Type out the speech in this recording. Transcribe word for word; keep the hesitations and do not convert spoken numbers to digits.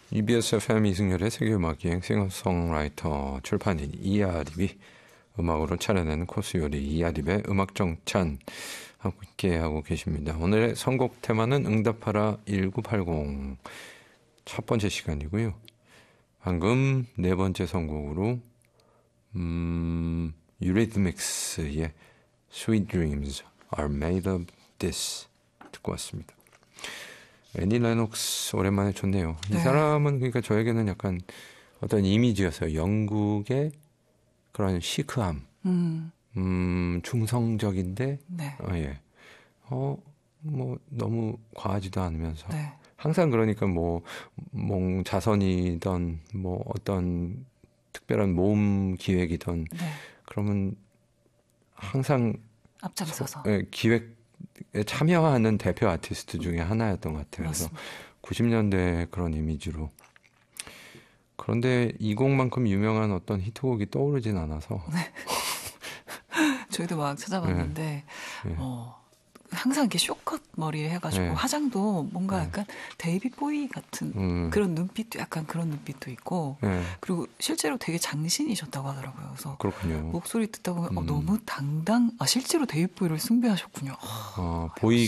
이비에스 에프엠 이승열의 세계음악여행 싱어송라이터 출판인 이하립이 음악으로 차려내는 코스 요리 이하립의 음악정찬 함께하고 계십니다. 오늘의 선곡 테마는 응답하라 천구백팔십 첫 번째 시간이고요. 방금 네 번째 선곡으로 음, 유리드믹스의 Sweet Dreams Are Made of This 듣고 왔습니다. 애니 레녹스 오랜만에 좋네요. 이 네. 사람은 그러니까 저에게는 약간 어떤 이미지였어요. 영국의 그런 시크함, 음, 음 중성적인데, 네. 어, 예, 어, 뭐 너무 과하지도 않으면서 네. 항상 그러니까 뭐, 뭐 자선이든 뭐 어떤 특별한 모험 기획이든 네. 그러면 항상 앞장서서 서, 예, 기획 참여하는 대표 아티스트 중에 하나였던 것 같아요. 그래서 구십 년대 그런 이미지로. 그런데 이 곡만큼 유명한 어떤 히트곡이 떠오르진 않아서. 네. 저희도 막 찾아봤는데 네. 네. 어, 항상 이렇게 쇼컷 머리 해가지고 네. 화장도 뭔가 네. 약간 데이빗 보이 같은 음. 그런 눈빛도 약간 그런 눈빛도 있고 네. 그리고 실제로 되게 장신이셨다고 하더라고요. 그래서 그렇군요. 목소리 듣다 보면 음. 어, 너무 당당. 아 실제로 데이빗 보이를 숭배하셨군요. 어, 보이